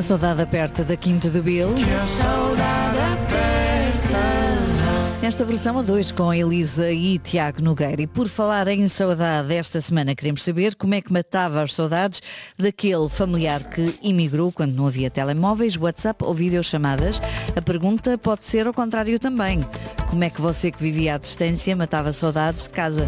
A saudade aperta da Quinta do Bill. Nesta versão a 2 com Elisa e Tiago Nogueira. E por falar em saudade, esta semana queremos saber como é que matava as saudades daquele familiar que imigrou quando não havia telemóveis, WhatsApp ou videochamadas. A pergunta pode ser ao contrário também. Como é que você que vivia à distância matava saudades de casa?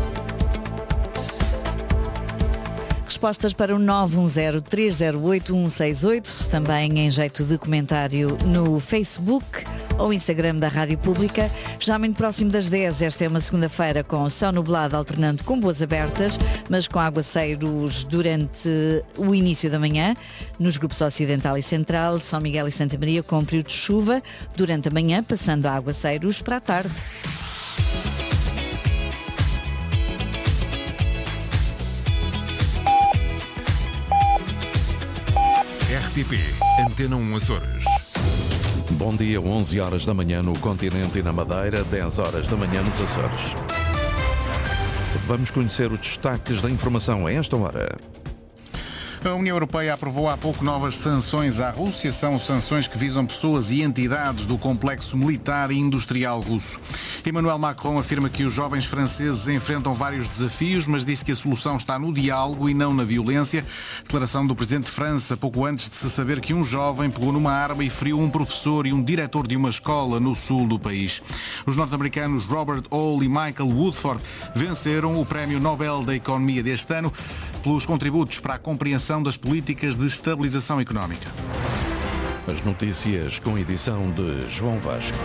Respostas para o 910-308-168, também em jeito de comentário no Facebook ou Instagram da Rádio Pública. Já muito próximo das 10, esta é uma segunda-feira com céu nublado alternando com boas abertas, mas com aguaceiros durante o início da manhã. Nos grupos Ocidental e Central, São Miguel e Santa Maria com período de chuva durante a manhã, passando a aguaceiros para a tarde. RTP, Antena 1 Açores. Bom dia, 11 horas da manhã no continente e na Madeira, 10 horas da manhã nos Açores. Vamos conhecer os destaques da informação a esta hora. A União Europeia aprovou há pouco novas sanções à Rússia. São sanções que visam pessoas e entidades do complexo militar e industrial russo. Emmanuel Macron afirma que os jovens franceses enfrentam vários desafios, mas disse que a solução está no diálogo e não na violência. Declaração do presidente de França, pouco antes de se saber que um jovem pegou numa arma e feriu um professor e um diretor de uma escola no sul do país. Os norte-americanos Robert Hall e Michael Woodford venceram o Prémio Nobel da Economia deste ano pelos contributos para a compreensão das políticas de estabilização económica. As notícias com edição de João Vasco.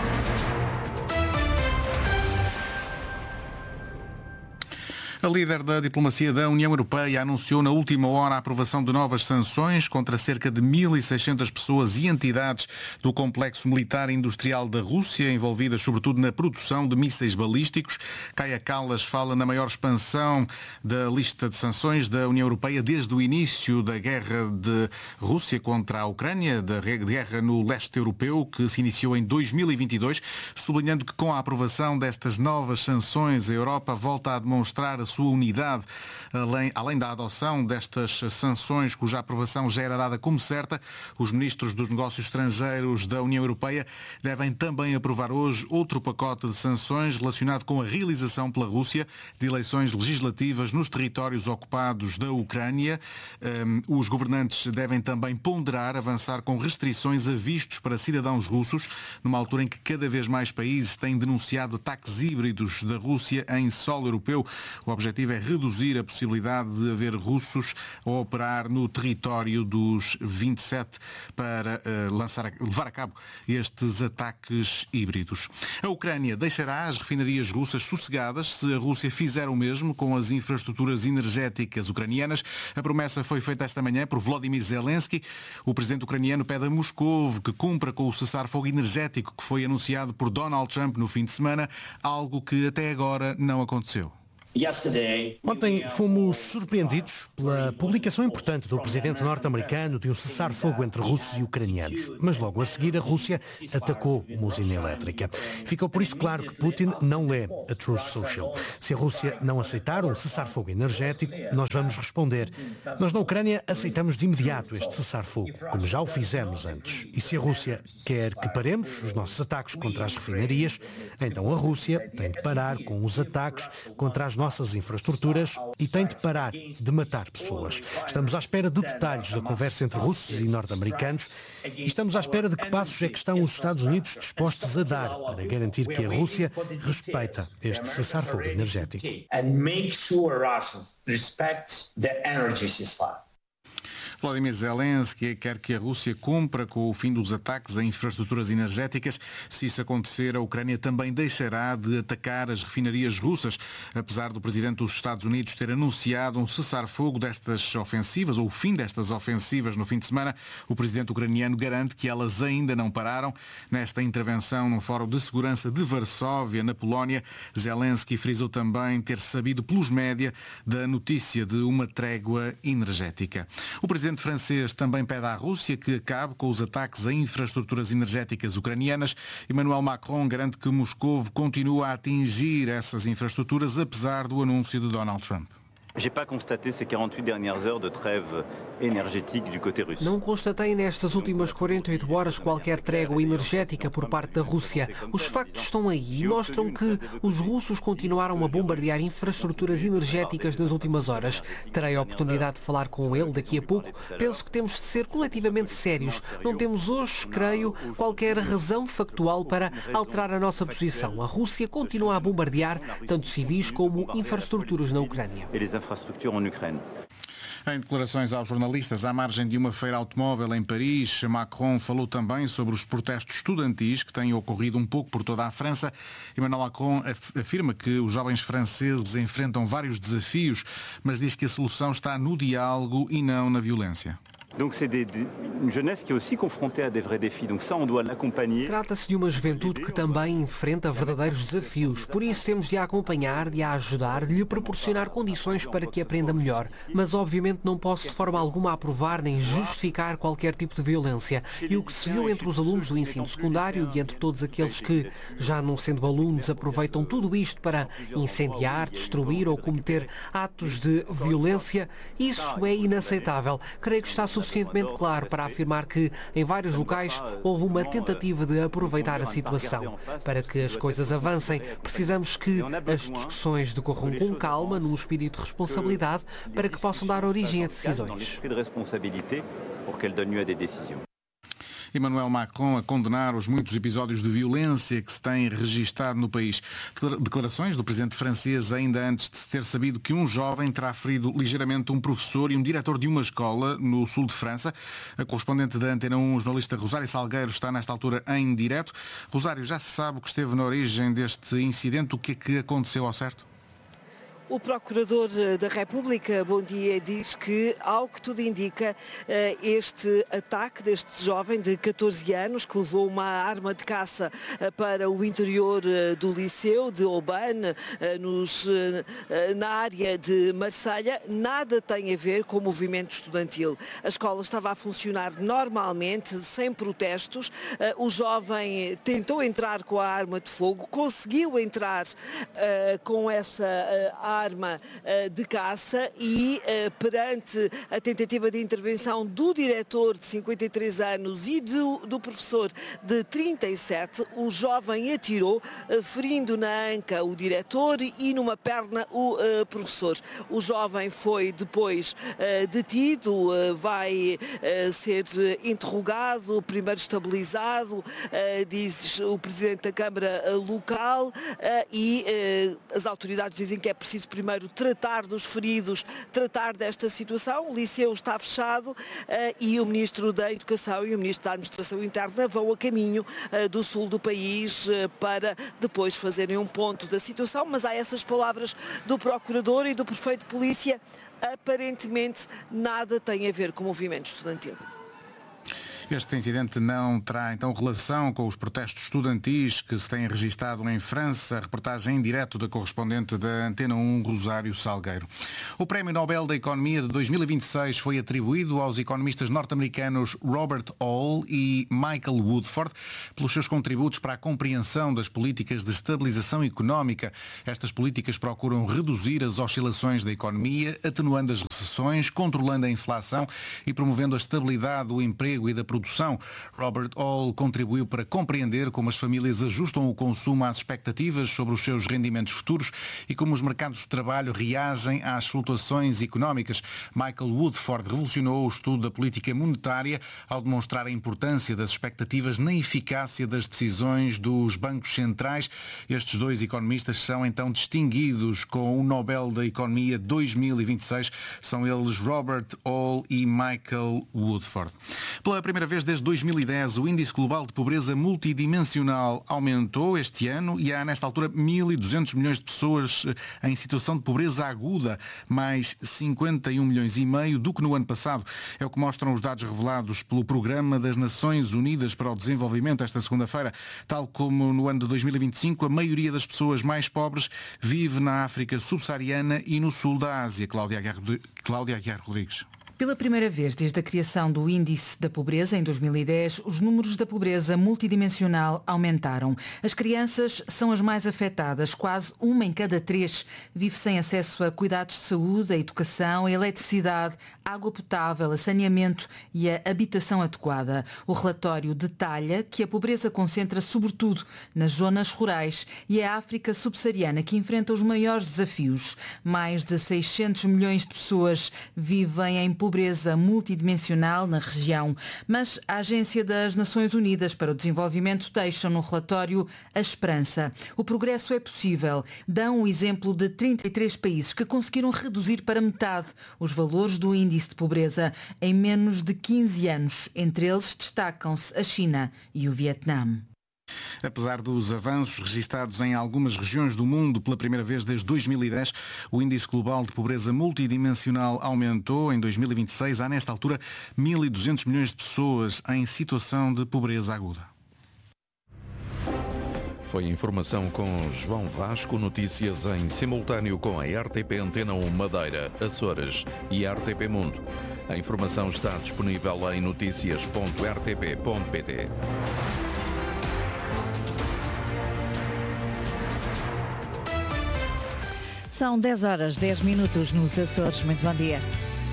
A líder da diplomacia da União Europeia anunciou na última hora a aprovação de novas sanções contra cerca de 1.600 pessoas e entidades do complexo militar e industrial da Rússia, envolvidas sobretudo na produção de mísseis balísticos. Kaja Kallas fala na maior expansão da lista de sanções da União Europeia desde o início da guerra de Rússia contra a Ucrânia, da guerra no leste europeu, que se iniciou em 2022, sublinhando que com a aprovação destas novas sanções a Europa volta a demonstrar a sua unidade, além da adoção destas sanções, cuja aprovação já era dada como certa. Os ministros dos negócios estrangeiros da União Europeia devem também aprovar hoje outro pacote de sanções relacionado com a realização pela Rússia de eleições legislativas nos territórios ocupados da Ucrânia. Os governantes devem também ponderar avançar com restrições a vistos para cidadãos russos, numa altura em que cada vez mais países têm denunciado ataques híbridos da Rússia em solo europeu. O objetivo é reduzir a possibilidade de haver russos a operar no território dos 27 para levar a cabo estes ataques híbridos. A Ucrânia deixará as refinarias russas sossegadas se a Rússia fizer o mesmo com as infraestruturas energéticas ucranianas. A promessa foi feita esta manhã por Volodymyr Zelensky. O presidente ucraniano pede a Moscovo que cumpra com o cessar-fogo energético que foi anunciado por Donald Trump no fim de semana, algo que até agora não aconteceu. Ontem fomos surpreendidos pela publicação importante do presidente norte-americano de um cessar-fogo entre russos e ucranianos. Mas logo a seguir a Rússia atacou uma usina elétrica. Ficou por isso claro que Putin não lê a Truth Social. Se a Rússia não aceitar um cessar-fogo energético, nós vamos responder. Nós na Ucrânia aceitamos de imediato este cessar-fogo, como já o fizemos antes. E se a Rússia quer que paremos os nossos ataques contra as refinarias, então a Rússia tem de parar com os ataques contra as nossas infraestruturas e tem de parar de matar pessoas. Estamos à espera de detalhes da conversa entre russos e norte-americanos e estamos à espera de que passos é que estão os Estados Unidos dispostos a dar para garantir que a Rússia respeita este cessar-fogo energético. Volodymyr Zelensky quer que a Rússia cumpra com o fim dos ataques a infraestruturas energéticas. Se isso acontecer, a Ucrânia também deixará de atacar as refinarias russas. Apesar do presidente dos Estados Unidos ter anunciado um cessar-fogo destas ofensivas, ou o fim destas ofensivas no fim de semana, o presidente ucraniano garante que elas ainda não pararam. Nesta intervenção no Fórum de Segurança de Varsóvia, na Polónia, Zelensky frisou também ter sabido pelos média da notícia de uma trégua energética. O presidente francês também pede à Rússia que acabe com os ataques a infraestruturas energéticas ucranianas. Emmanuel Macron garante que Moscovo continua a atingir essas infraestruturas, apesar do anúncio de Donald Trump. Não constatei nestas últimas 48 horas qualquer trégua energética por parte da Rússia. Os factos estão aí e mostram que os russos continuaram a bombardear infraestruturas energéticas nas últimas horas. Terei a oportunidade de falar com ele daqui a pouco. Penso que temos de ser coletivamente sérios. Não temos hoje, creio, qualquer razão factual para alterar a nossa posição. A Rússia continua a bombardear tanto civis como infraestruturas na Ucrânia. Em declarações aos jornalistas à margem de uma feira automóvel em Paris, Macron falou também sobre os protestos estudantis que têm ocorrido um pouco por toda a França. Emmanuel Macron afirma que os jovens franceses enfrentam vários desafios, mas diz que a solução está no diálogo e não na violência. Trata-se de uma juventude que também enfrenta verdadeiros desafios. Por isso temos de a acompanhar, de a ajudar, de lhe proporcionar condições para que aprenda melhor. Mas obviamente não posso de forma alguma aprovar nem justificar qualquer tipo de violência. E o que se viu entre os alunos do ensino secundário e entre todos aqueles que, já não sendo alunos, aproveitam tudo isto para incendiar, destruir ou cometer atos de violência, isso é inaceitável. Creio que está suficientemente claro para afirmar que, em vários locais, houve uma tentativa de aproveitar a situação. Para que as coisas avancem, precisamos que as discussões decorram com calma, num espírito de responsabilidade, para que possam dar origem a decisões. Emmanuel Macron a condenar os muitos episódios de violência que se têm registado no país. Declarações do presidente francês ainda antes de se ter sabido que um jovem terá ferido ligeiramente um professor e um diretor de uma escola no sul de França. A correspondente da Antena 1, o jornalista Rosário Salgueiro, está nesta altura em direto. Rosário, já se sabe o que esteve na origem deste incidente? O que é que aconteceu ao certo? O Procurador da República, bom dia, diz que, ao que tudo indica, este ataque deste jovem de 14 anos que levou uma arma de caça para o interior do Liceu de Aubagne, na área de Marselha, nada tem a ver com o movimento estudantil. A escola estava a funcionar normalmente, sem protestos. O jovem tentou entrar com a arma de fogo, conseguiu entrar com essa arma de caça e, perante a tentativa de intervenção do diretor de 53 anos e do professor de 37, o jovem atirou, ferindo na anca o diretor e numa perna o professor. O jovem foi depois detido, vai ser interrogado, primeiro estabilizado, diz o presidente da Câmara local, e as autoridades dizem que é preciso primeiro tratar dos feridos, tratar desta situação. O liceu está fechado e o Ministro da Educação e o Ministro da Administração Interna vão a caminho do sul do país para depois fazerem um ponto da situação, mas há essas palavras do Procurador e do Prefeito de Polícia, aparentemente nada tem a ver com o movimento estudantil. Este incidente não terá então relação com os protestos estudantis que se têm registado em França. A reportagem em direto da correspondente da Antena 1, Rosário Salgueiro. O Prémio Nobel da Economia de 2026 foi atribuído aos economistas norte-americanos Robert Hall e Michael Woodford pelos seus contributos para a compreensão das políticas de estabilização económica. Estas políticas procuram reduzir as oscilações da economia, atenuando as recessões, controlando a inflação e promovendo a estabilidade do emprego e da produção. Robert Hall contribuiu para compreender como as famílias ajustam o consumo às expectativas sobre os seus rendimentos futuros e como os mercados de trabalho reagem às flutuações económicas. Michael Woodford revolucionou o estudo da política monetária ao demonstrar a importância das expectativas na eficácia das decisões dos bancos centrais. Estes dois economistas são então distinguidos com o Nobel da Economia 2026. São eles Robert Hall e Michael Woodford. Pela primeira vez desde 2010, o Índice Global de Pobreza Multidimensional aumentou este ano e há, nesta altura, 1.200 milhões de pessoas em situação de pobreza aguda, mais 51 milhões e meio do que no ano passado. É o que mostram os dados revelados pelo Programa das Nações Unidas para o Desenvolvimento esta segunda-feira. Tal como no ano de 2025, a maioria das pessoas mais pobres vive na África subsaariana e no sul da Ásia. Cláudia Aguiar Rodrigues. Pela primeira vez desde a criação do Índice da Pobreza, em 2010, os números da pobreza multidimensional aumentaram. As crianças são as mais afetadas, quase 1 em cada 3 vive sem acesso a cuidados de saúde, a educação, a eletricidade, água potável, a saneamento e a habitação adequada. O relatório detalha que a pobreza concentra sobretudo nas zonas rurais e é a África subsaariana que enfrenta os maiores desafios. Mais de 600 milhões de pessoas vivem em pobreza multidimensional na região, mas a Agência das Nações Unidas para o Desenvolvimento deixa no relatório a esperança. O progresso é possível. Dão o exemplo de 33 países que conseguiram reduzir para metade os valores do índice de pobreza em menos de 15 anos. Entre eles destacam-se a China e o Vietnã. Apesar dos avanços registados em algumas regiões do mundo pela primeira vez desde 2010, o índice global de pobreza multidimensional aumentou. Em 2026 há, nesta altura, 1.200 milhões de pessoas em situação de pobreza aguda. Foi informação com João Vasco, notícias em simultâneo com a RTP Antena 1 Madeira, Açores e RTP Mundo. A informação está disponível em noticias.rtp.pt. São 10 horas, 10 minutos nos Açores. Muito bom dia.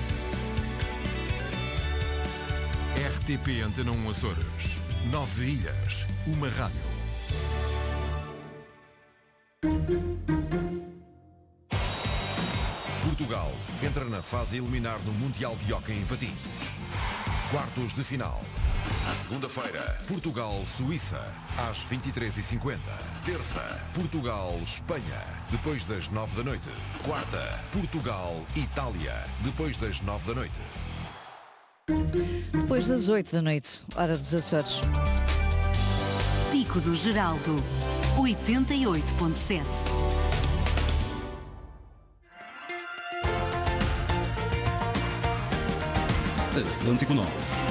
RTP Antena 1 Açores. 9 ilhas, uma rádio. Portugal entra na fase eliminar no Mundial de Hóquei em Patins. Quartos de final. Segunda-feira, Portugal-Suíça, às 23h50. Terça, Portugal-Espanha, depois das 9 da noite. Quarta, Portugal-Itália, depois das 9 da noite. Depois das 8 da noite, hora dos Açores. Pico do Geraldo, 88.7. Atlântico Norte.